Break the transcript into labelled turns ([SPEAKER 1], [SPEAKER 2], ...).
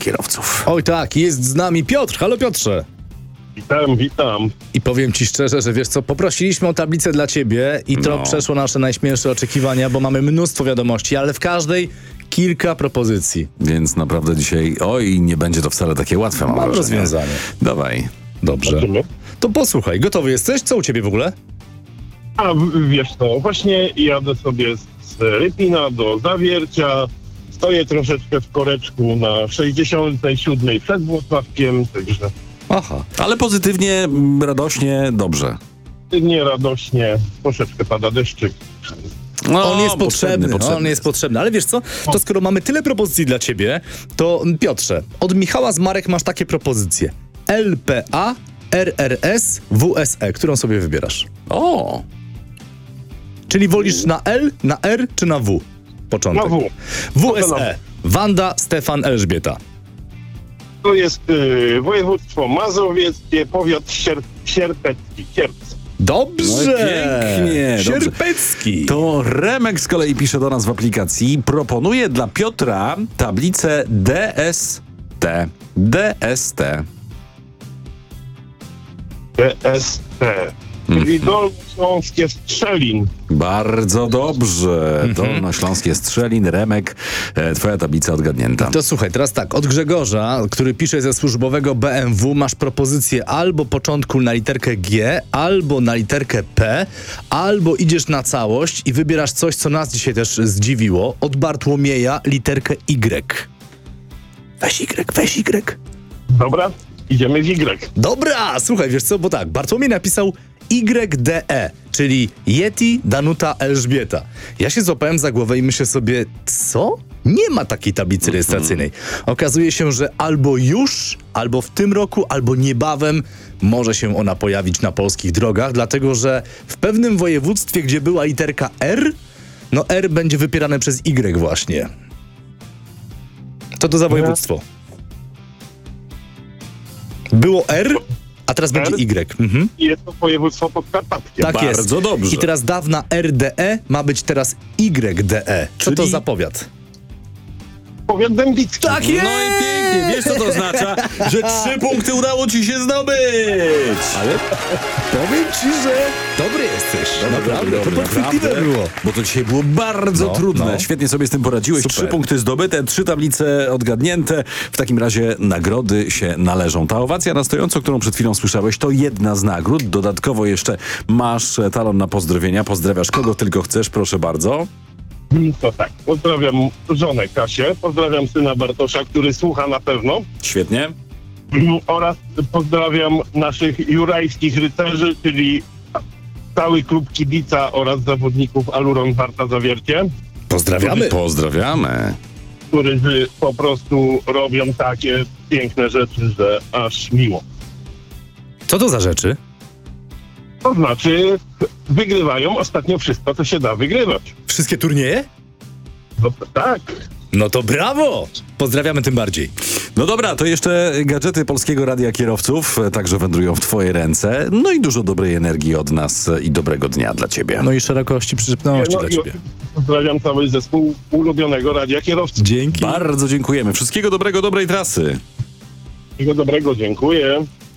[SPEAKER 1] Kierowców.
[SPEAKER 2] Oj tak, jest z nami Piotr. Halo Piotrze.
[SPEAKER 3] Witam.
[SPEAKER 2] I powiem ci szczerze, że wiesz co, poprosiliśmy o tablicę dla ciebie i to przeszło nasze najśmielsze oczekiwania, bo mamy mnóstwo wiadomości, ale w każdej kilka propozycji.
[SPEAKER 1] Więc naprawdę dzisiaj, nie będzie to wcale takie łatwe, mam wrażenie.
[SPEAKER 2] rozwiązanie.
[SPEAKER 1] Dawaj.
[SPEAKER 2] Dobrze.
[SPEAKER 3] Zobaczymy.
[SPEAKER 2] To posłuchaj, gotowy jesteś? Co u ciebie w ogóle?
[SPEAKER 3] A wiesz co, właśnie jadę sobie z Rypina do Zawiercia. Stoję troszeczkę w koreczku na 67 przed Włocławkiem, także
[SPEAKER 2] Aha.
[SPEAKER 1] Ale pozytywnie, radośnie, dobrze.
[SPEAKER 3] nie radośnie, troszeczkę pada deszczyk.
[SPEAKER 1] No,
[SPEAKER 2] On jest potrzebny, on jest
[SPEAKER 1] jest.
[SPEAKER 2] potrzebny. Ale wiesz co, to skoro mamy tyle propozycji dla ciebie, to Piotrze, od Michała z Marek masz takie propozycje. LPA, RRS, WSE. Którą sobie wybierasz?
[SPEAKER 1] O,
[SPEAKER 2] Czyli wolisz na L, na R czy na W? Początek.
[SPEAKER 3] Na W.
[SPEAKER 2] WSE. Wanda, Stefan, Elżbieta.
[SPEAKER 3] To jest województwo mazowieckie, powiat sierpecki, Sierpc.
[SPEAKER 2] Dobrze!
[SPEAKER 1] No pięknie, dobrze.
[SPEAKER 2] Sierpecki.
[SPEAKER 1] to Remek z kolei pisze do nas w aplikacji. Proponuje dla Piotra tablicę DST. DST.
[SPEAKER 3] DST, czyli Dolnośląskie Strzelin.
[SPEAKER 1] Bardzo dobrze. Dolnośląskie Strzelin. Remek, twoja tablica odgadnięta.
[SPEAKER 2] To słuchaj, teraz tak, od Grzegorza, który pisze ze służbowego BMW, masz propozycję albo początku na literkę G, albo na literkę P, albo idziesz na całość i wybierasz coś, co nas dzisiaj też zdziwiło. Od Bartłomieja literkę Y. Weź Y, weź Y.
[SPEAKER 3] Dobra, idziemy w Y.
[SPEAKER 2] Dobra, słuchaj, wiesz co, bo tak, Bartłomiej napisał YDE, czyli Yeti, Danuta, Elżbieta. Ja się złapałem za głowę i myślę sobie, co? Nie ma takiej tablicy rejestracyjnej. Okazuje się, że albo już, albo w tym roku, albo niebawem może się ona pojawić na polskich drogach, dlatego że w pewnym województwie, gdzie była literka R, no R będzie wypierane przez Y właśnie. Co to za województwo? Było R, a teraz będzie Y. Mhm.
[SPEAKER 3] I jest to województwo podkarpackie.
[SPEAKER 2] Tak jest.
[SPEAKER 1] Bardzo dobrze.
[SPEAKER 2] I teraz dawna RDE ma być teraz YDE. Co to
[SPEAKER 1] Czyli-
[SPEAKER 2] za powiat?
[SPEAKER 3] Powiat dębicki.
[SPEAKER 2] Tak jest!
[SPEAKER 1] No i pięknie, wiesz co to oznacza? Że 3 punkty udało ci się zdobyć!
[SPEAKER 2] Ale powiem ci, że dobry jesteś. Naprawdę, to podchwytliwe było.
[SPEAKER 1] Bo to dzisiaj było bardzo
[SPEAKER 2] No,
[SPEAKER 1] trudne.
[SPEAKER 2] no.
[SPEAKER 1] Świetnie sobie z tym poradziłeś.
[SPEAKER 2] Super.
[SPEAKER 1] 3 punkty zdobyte, 3 tablice odgadnięte. W takim razie nagrody się należą. Ta owacja na stojąco, którą przed chwilą słyszałeś, to jedna z nagród. Dodatkowo jeszcze masz talon na pozdrowienia. Pozdrawiasz kogo tylko chcesz, proszę bardzo.
[SPEAKER 3] To tak, pozdrawiam żonę Kasię, pozdrawiam syna Bartosza, który słucha na pewno,
[SPEAKER 1] Świetnie.
[SPEAKER 3] oraz pozdrawiam naszych jurajskich rycerzy, czyli cały klub kibica oraz zawodników Aluron Warta Zawiercie,
[SPEAKER 1] Pozdrawiamy.
[SPEAKER 3] którzy po prostu robią takie piękne rzeczy, że aż miło.
[SPEAKER 2] Co to za rzeczy?
[SPEAKER 3] To znaczy wygrywają ostatnio wszystko, co się da wygrywać.
[SPEAKER 2] Wszystkie turnieje?
[SPEAKER 3] No, tak.
[SPEAKER 2] No to brawo! Pozdrawiamy tym bardziej.
[SPEAKER 1] No dobra, to jeszcze gadżety Polskiego Radia Kierowców także wędrują w twoje ręce. No i dużo dobrej energii od nas i dobrego dnia dla ciebie.
[SPEAKER 2] No i szerokości przyczepności
[SPEAKER 3] No
[SPEAKER 2] dla
[SPEAKER 3] i
[SPEAKER 2] ciebie.
[SPEAKER 3] pozdrawiam cały zespół ulubionego Radia Kierowców.
[SPEAKER 2] Dzięki.
[SPEAKER 1] Bardzo dziękujemy. Wszystkiego dobrego, dobrej trasy.
[SPEAKER 3] Wszystkiego dobrego, dziękuję.